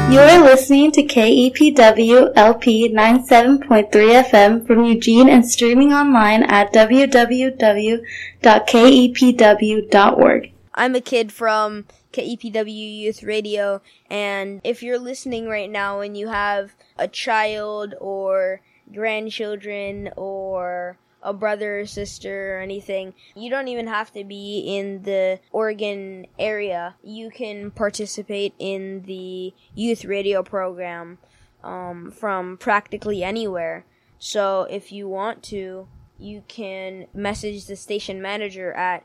You're listening to KEPW LP 97.3 FM from Eugene and streaming online at www.kepw.org. I'm a kid from KEPW Youth Radio, and if you're listening right now and you have a child or grandchildren or a brother or sister or anything, you don't even have to be in the Oregon area. You can participate in the youth radio program from practically anywhere. So if you want to, you can message the station manager at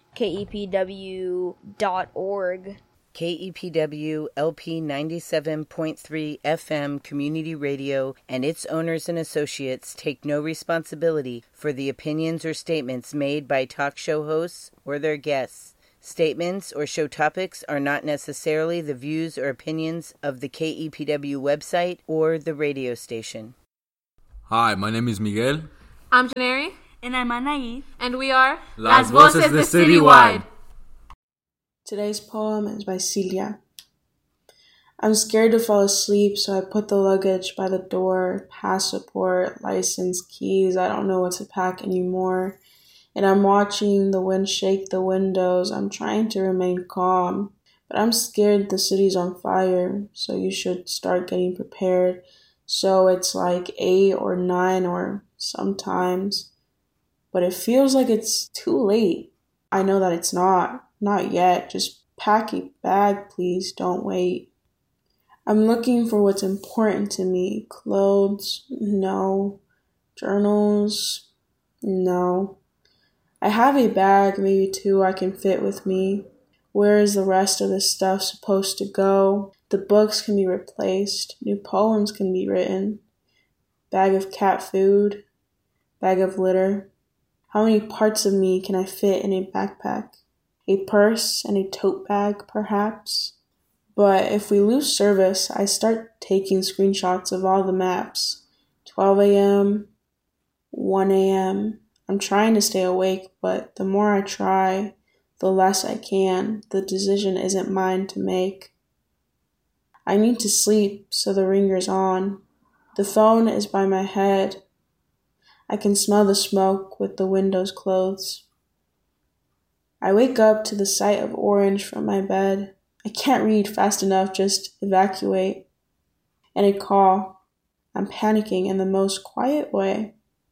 kepw.org. KEPW LP 97.3 FM Community Radio and its owners and associates take no responsibility for the opinions or statements made by talk show hosts or their guests. Statements or show topics are not necessarily the views or opinions of the KEPW website or the radio station. Hi, my name is Miguel. I'm Janeri. And I'm Anaí. And we are Las Voces de Citywide. Today's poem is by Celia. I'm scared to fall asleep, so I put the luggage by the door, passport, license, keys. I don't know what to pack anymore. And I'm watching the wind shake the windows. I'm trying to remain calm, but I'm scared the city's on fire, so you should start getting prepared. So it's like 8 or 9 or sometimes, but it feels like it's too late. I know that it's not yet. Just pack a bag, please, don't wait. I'm looking for what's important to me. Clothes? No. Journals? No. I have a bag, maybe 2 I can fit with me. Where is the rest of the stuff supposed to go? The books can be replaced. New poems can be written. Bag of cat food. Bag of litter. How many parts of me can I fit in a backpack? A purse and a tote bag, perhaps? But if we lose service, I start taking screenshots of all the maps. 12 a.m., 1 a.m. I'm trying to stay awake, but the more I try, the less I can. The decision isn't mine to make. I need to sleep, so the ringer's on. The phone is by my head. I can smell the smoke with the windows closed. I wake up to the sight of orange from my bed. I can't read fast enough, just evacuate. And a call. I'm panicking in the most quiet way,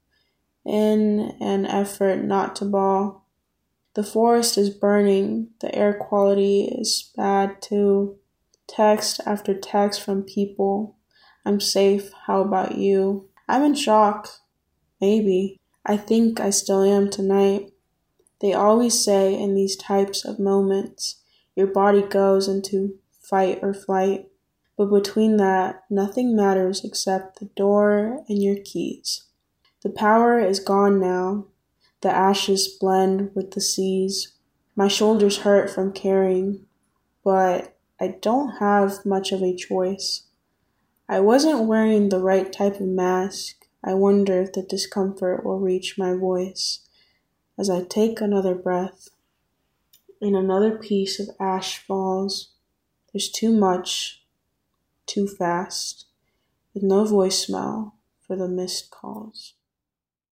in an effort not to bawl. The forest is burning. The air quality is bad too. Text after text from people. I'm safe. How about you? I'm in shock. Maybe. I think I still am tonight. They always say in these types of moments, your body goes into fight or flight. But between that, nothing matters except the door and your keys. The power is gone now. The ashes blend with the seas. My shoulders hurt from carrying, but I don't have much of a choice. I wasn't wearing the right type of mask. I wonder if the discomfort will reach my voice. As I take another breath, and another piece of ash falls. There's too much, too fast, with no voicemail for the missed calls.